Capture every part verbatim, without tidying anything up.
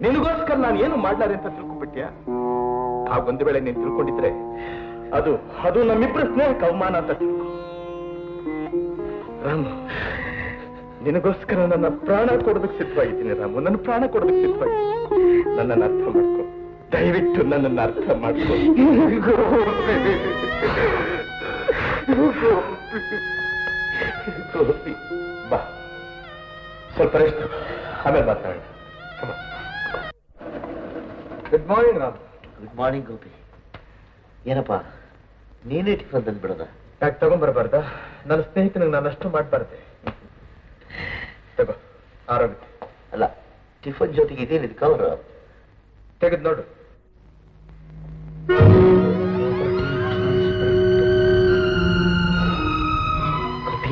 ನಿನಗೋಸ್ಕರ ನಾನು ಏನು ಮಾಡ್ಲಾರೆ ಅಂತ ತಿಳ್ಕೊಂಡ್ಬಿಟ್ಯಾ? ಹಾಗೊಂದು ವೇಳೆ ನೀನು ತಿಳ್ಕೊಂಡಿದ್ರೆ ಅದು ಅದು ನಮ್ಮಿಬ್ಬರ ಸ್ನೇಹಕ್ಕೆ ಅವಮಾನ ಅಂತ ತಿಳ್ಕೊ. ರಾಮು, ನಿನಗೋಸ್ಕರ ನನ್ನ ಪ್ರಾಣ ಕೊಡೋದಕ್ಕೆ ಸಿದ್ಧವಾಗಿದ್ದೀನಿ ರಾಮು, ನನ್ನ ಪ್ರಾಣ ಕೊಡೋದಕ್ಕೆ ಸಿದ್ಧವಾಗಿದ್ದೀನಿ. ನನ್ನನ್ನು ಅರ್ಥ ಮಾಡ್ಕೊ, ದಯವಿಟ್ಟು ನನ್ನನ್ನು ಅರ್ಥ ಮಾಡ್ಕೊ. ಬಾ, ಸ್ವಲ್ಪ ರೆಸ್ಟ್, ಆಮೇಲೆ ಮಾತಾಡೋಣ. Good morning Ram. Good morning Gopi. ಏನಪ್ಪ ನೀನೇ ಟಿಫನ್ ತಂದು ಬಿಡೋದ? ಯಾಕೆ ತಗೊಂಡ್ಬರ್ಬಾರ್ದ? ನನ್ನ ಸ್ನೇಹಿತನಿಗೆ ನಾನು ಅಷ್ಟು ಮಾಡಬಾರ್ದೆ. ತಗೋ, ಆರೋಗ್ಯ. ಅಲ್ಲ, ಟಿಫನ್ ಜೊತೆಗೆ ಇದೇನಿದೆ ಕವರ್? ತೆಗೆದು ನೋಡು. ಗೋಪಿ,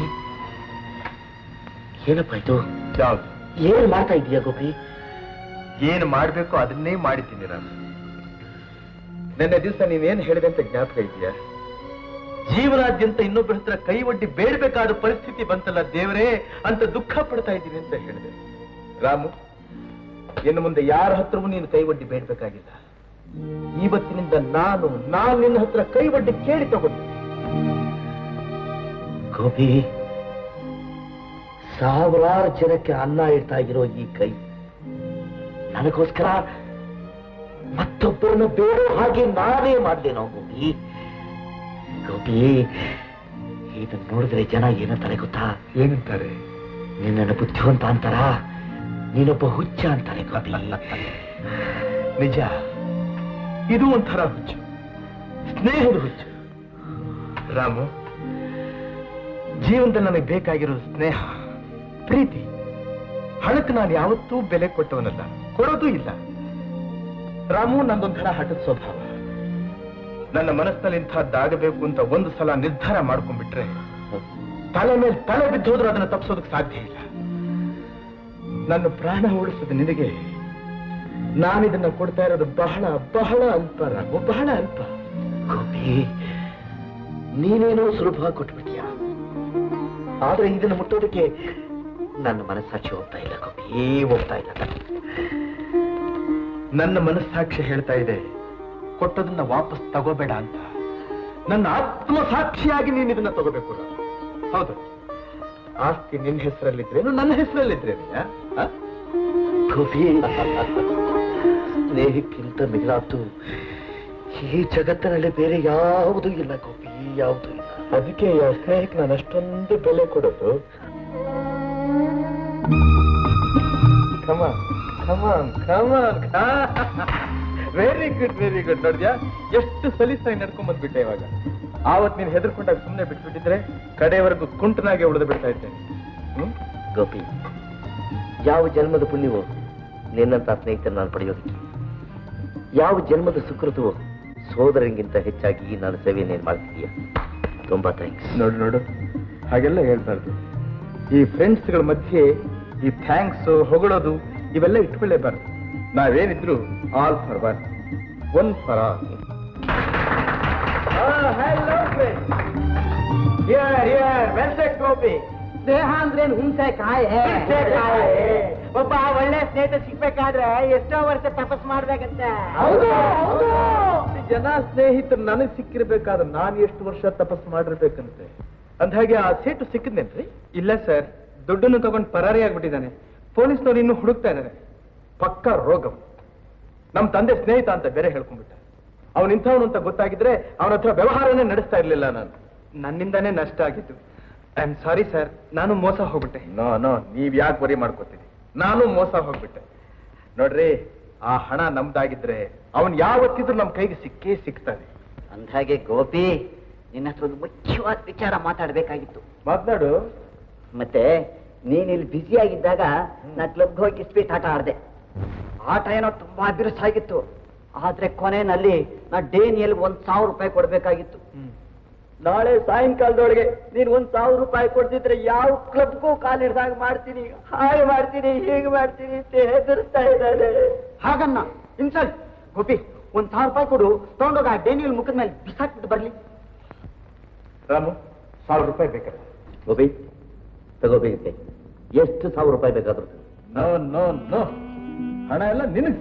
ಏನಪ್ಪ ಇದು? ಯಾವ್ದು? ಏನ್ ಮಾಡ್ತಾ ಇದೀಯಾ ಗೋಪಿ? ಏನು ಮಾಡ್ಬೇಕು ಅದನ್ನೇ ಮಾಡಿದ್ದೀನಿ ನಾನು. ನಿನ್ನೆ ದಿವಸ ನೀನೇನು ಹೇಳಿದೆ ಅಂತ ಜ್ಞಾಪಕ ಇದೆಯಾ? ಜೀವನಾದ್ಯಂತ ಇನ್ನೊಬ್ಬರ ಹತ್ರ ಕೈ ಒಡ್ಡಿ ಬೇಡಬೇಕಾದ ಪರಿಸ್ಥಿತಿ ಬಂತಲ್ಲ ದೇವರೇ ಅಂತ ದುಃಖ ಪಡ್ತಾ ಇದ್ದೀನಿ ಅಂತ ಹೇಳಿದೆ. ರಾಮು, ಇನ್ನು ಮುಂದೆ ಯಾರ ಹತ್ರವೂ ನೀನು ಕೈ ಒಡ್ಡಿ ಬೇಡಬೇಕಾಗಿಲ್ಲ. ಇವತ್ತಿನಿಂದ ನಾನು ನಾನು ನಿನ್ನ ಹತ್ರ ಕೈ ಒಡ್ಡಿ ಕೇಳಿ ತಗೊಂಡು. ಗೋಪಿ, ಸಾವಿರಾರು ಜನಕ್ಕೆ ಅನ್ನ ಇಡ್ತಾ ಇರೋ ಈ ಕೈ ನನಗೋಸ್ಕರ ಮತ್ತೊಬ್ಬರನ್ನ ಬೇಡೋ ಹಾಗೆ ನಾನೇ ಮಾಡ್ಲೇನೋ ಗೋಪಿ. ಗೋಪಿ, ಇದನ್ನ ನೋಡಿದ್ರೆ ಜನ ಏನಂತಾರೆ ಗೊತ್ತಾ? ಏನಂತಾರೆ? ನಿನ್ನನ್ನು ಬುದ್ಧಿವಂತ ಅಂತಾರ, ನೀನೊಬ್ಬ ಹುಚ್ಚ ಅಂತಾರೆ ಗೋಪಿ. ನಿಜ, ಇದು ಒಂಥರ ಹುಚ್ಚು, ಸ್ನೇಹದ ಹುಚ್ಚು. ರಾಮು, ಜೀವನದಲ್ಲಿ ನನಗೆ ಬೇಕಾಗಿರೋದು ಸ್ನೇಹ, ಪ್ರೀತಿ. ಹಣಕ್ಕೆ ನಾನು ಯಾವತ್ತೂ ಬೆಲೆ ಕೊಟ್ಟವನಲ್ಲ, ಕೊಡೋದೂ ಇಲ್ಲ. ರಾಮು, ನಂದೊಂಥರ ಹಠದ ಸ್ವಭಾವ. ನನ್ನ ಮನಸ್ಸಿನಲ್ಲಿ ಇಂಥದ್ದಾಗಬೇಕು ಅಂತ ಒಂದು ಸಲ ನಿರ್ಧಾರ ಮಾಡ್ಕೊಂಡ್ಬಿಟ್ರೆ ತಲೆ ಮೇಲೆ ತಲೆ ಬಿದ್ದೋದ್ರೂ ಅದನ್ನು ತಪ್ಪಿಸೋದಕ್ಕೆ ಸಾಧ್ಯ ಇಲ್ಲ. ನನ್ನ ಪ್ರಾಣ ಉಳಿಸೋದು ನಿನಗೆ ನಾನಿದನ್ನ ಕೊಡ್ತಾ ಇರೋದು ಬಹಳ ಬಹಳ ಅಲ್ಪ ರಾಮು, ಬಹಳ ಅಲ್ಪ. ಗೋಪಿ, ನೀನೇನೋ ಸುಲಭ ಕೊಟ್ಬಿಟ್ಟಿಯ, ಆದ್ರೆ ಇದನ್ನು ಮುಟ್ಟೋದಕ್ಕೆ ನನ್ನ ಮನಸ್ಸಾಕ್ಷಿ ಹೋಗ್ತಾ ಇಲ್ಲ ಗೋಪಿ, ಹೋಗ್ತಾ ಇಲ್ಲ. ನನ್ನ ಮನಸ್ಸಾಕ್ಷಿ ಹೇಳ್ತಾ ಇದೆ ಕೊಟ್ಟದನ್ನ ವಾಪಸ್ ತಗೋಬೇಡ ಅಂತ. ನನ್ನ ಆತ್ಮ ಸಾಕ್ಷಿಯಾಗಿ ನೀನು ಇದನ್ನ ತಗೋಬೇಕು. ಹೌದು, ಆಸ್ತಿ ನಿನ್ನ ಹೆಸರಲ್ಲಿದ್ರೇನು ನನ್ನ ಹೆಸರಲ್ಲಿದ್ರೇನು? ಗೋಪಿ, ಸ್ನೇಹಕ್ಕಿಂತ ಮಿಗಿಲಾತು ಈ ಜಗತ್ತಿನಲ್ಲಿ ಬೇರೆ ಯಾವುದೂ ಇಲ್ಲ ಗೋಪಿ, ಯಾವುದೂ ಇಲ್ಲ. ಅದಕ್ಕೆ ಸ್ನೇಹಕ್ಕೆ ನಾನು ಅಷ್ಟೊಂದು ಬೆಲೆ ಕೊಡೋದು. ಕಮಾನ್ ಕಮಾನ್ ಕಮಾನ್. Very good very good. ನೋಡಿದ್ಯಾ ಎಷ್ಟು ಸಲೀಸಾಗಿ ನಡ್ಕೊಂಡ್ ಬಂದ್ಬಿಟ್ಟೆ. ಇವಾಗ ಆವತ್ ನೀನ್ ಹೆದರ್ಕೊಂಡಾಗ ಸುಮ್ಮನೆ ಬಿಟ್ಬಿಟ್ಟಿದ್ರೆ ಕಡೆಯವರೆಗೂ ಕುಂಟನಾಗೆ ಉಳಿದು ಬಿಡ್ತಾ ಇದ್ದೇನೆ. ಹ್ಮ್ ಗೋಪಿ, ಯಾವ ಜನ್ಮದ ಪುಣ್ಯವೋ ನಿನ್ನಂತ ಸ್ನೇಹಿತರು ನಾನು ಪಡೆಯೋದಕ್ಕೆ, ಯಾವ ಜನ್ಮದ ಸುಕೃತವೋ ಸೋದರಂಗಿಂತ ಹೆಚ್ಚಾಗಿ ನಾನು ಸೇವೆಯನ್ನೇನು ಮಾಡ್ತಿದೀಯ. ತುಂಬಾ ಥ್ಯಾಂಕ್ಸ್. ನೋಡು ನೋಡು, ಹಾಗೆಲ್ಲ ಹೇಳ್ಬಾರ್ದು. ಈ ಫ್ರೆಂಡ್ಸ್ಗಳ ಮಧ್ಯೆ ಈ ಥ್ಯಾಂಕ್ಸ್ ಹೊಗಳೋದು ಇವೆಲ್ಲ ಇಟ್ಕೊಳ್ಳೇಬಾರ್ದು. ನಾವೇನಿದ್ರು all for one, one for all. ಸ್ನೇಹ ಅಂದ್ರೇನು? ಹುಣಸೆ ಕಾಯಿ. ಒಬ್ಬ ಒಳ್ಳೆ ಸ್ನೇಹಿತ ಸಿಗ್ಬೇಕಾದ್ರೆ ಎಷ್ಟೋ ವರ್ಷ ತಪಸ್ ಮಾಡ್ಬೇಕಂತ. ಜನ ಸ್ನೇಹಿತರು ನನಗೆ ಸಿಕ್ಕಿರ್ಬೇಕಾದ್ರೆ ನಾನು ಎಷ್ಟು ವರ್ಷ ತಪಸ್ ಮಾಡಿರ್ಬೇಕಂತೆ. ಅಂದ್ಹಾಗೆ ಆ ಸೇಟು ಸಿಕ್ಕಿದ್ನೇನ್ರಿ? ಇಲ್ಲ ಸರ್, ದುಡ್ಡನ್ನು ತಗೊಂಡು ಪರಾರಿ ಆಗ್ಬಿಟ್ಟಿದ್ದಾನೆ. ಪೊಲೀಸ್ನವ್ರು ಇನ್ನು ಹುಡುಕ್ತಾ ಇದ್ದಾರೆ. ಪಕ್ಕ ರೋಗ. ನಮ್ ತಂದೆ ಸ್ನೇಹಿತ ಅಂತ ಬೇರೆ ಹೇಳ್ಕೊಂಡ್ಬಿಟ್ಟ. ಅವನು ಇಂಥವನು ಅಂತ ಗೊತ್ತಾಗಿದ್ರೆ ಅವನ ಹತ್ರ ವ್ಯವಹಾರನೇ ನಡೆಸ್ತಾ ಇರ್ಲಿಲ್ಲ ನಾನು. ನನ್ನಿಂದಾನೇ ನಷ್ಟ ಆಗಿತ್ತು. ಐ ಆಮ್ ಸಾರಿ ಸರ್, ನಾನು ಮೋಸ ಹೋಗ್ಬಿಟ್ಟೆ. ನೋ ನೋ, ನೀವ್ ಯಾಕೆ ವರಿ ಮಾಡ್ಕೋತೀರಿ? ನಾನು ಮೋಸ ಹೋಗ್ಬಿಟ್ಟೆ. ನೋಡ್ರಿ, ಆ ಹಣ ನಮ್ದಾಗಿದ್ರೆ ಅವನ್ ಯಾವತ್ತಿದ್ರು ನಮ್ ಕೈಗೆ ಸಿಕ್ಕೇ ಸಿಗ್ತಾನೆ. ಅಂದ್ಹಾಗೆ ಗೋಪಿ, ನಿನ್ನ ಹತ್ರ ಒಂದು ಮುಖ್ಯವಾದ ವಿಚಾರ ಮಾತಾಡ್ಬೇಕಾಗಿತ್ತು. ಮಾತನಾಡು. ಮತ್ತೆ ನೀನ್ ಇಲ್ಲಿ ಬ್ಯುಸಿ ಆಗಿದ್ದಾಗ ನಾ ಕ್ಲಬ್ಗೆ ಹೋಗಿ ಸ್ಪೀಟ್ ಆಟ ಆಡ್ದೆ. ಆಟ ಏನೋ ತುಂಬಾ ಬಿರುಸಾಗಿತ್ತು. ಆದ್ರೆ ಕೊನೆಯಲ್ಲಿ ನಾ ಡೇನಿಯಲ್ಲಿ ಒಂದ್ ಸಾವಿರ ರೂಪಾಯಿ ಕೊಡ್ಬೇಕಾಗಿತ್ತು. ನಾಳೆ ಸಾಯಂಕಾಲದೊಳಗೆ ನೀನ್ ಒಂದ್ ಸಾವಿರ ರೂಪಾಯಿ ಕೊಡ್ತಿದ್ರೆ ಯಾವ ಕ್ಲಬ್ಗೂ ಕಾಲಿಡ್ದಾಗ ಮಾಡ್ತೀನಿ, ಹಾಗೆ ಮಾಡ್ತೀನಿ, ಹೀಗೆ ಮಾಡ್ತೀನಿ ಅಂತ ಹೆದರ್ಸ್ತಾ ಇದ್ದಾರೆ. ಹಾಗನ್ನ ಇನ್ಸಲ್ಟ್. ಗೋಪಿ, ಒಂದ್ ಸಾವಿರ ರೂಪಾಯಿ ಕೊಡು, ತಗೊಂಡೋಗ ಆ ಡೇನಿಯಲ್ಲಿ ಮುಖದ ಮೇಲೆ ಬಿಸಾಕ್ಬಿಟ್ಟು ಬರ್ಲಿ. ರಾಮು, ಸಾವಿರ ರೂಪಾಯಿ ಬೇಕಲ್ಲ? ಗೋಪಿ, ತಗೋಬೇಕು. ಎಷ್ಟು ಸಾವಿರ ರೂಪಾಯಿ ಬೇಕಾದ್ರು? ನೋ ನೋ ನೋ, ಹಣ ಎಲ್ಲ ನಿನಗೆ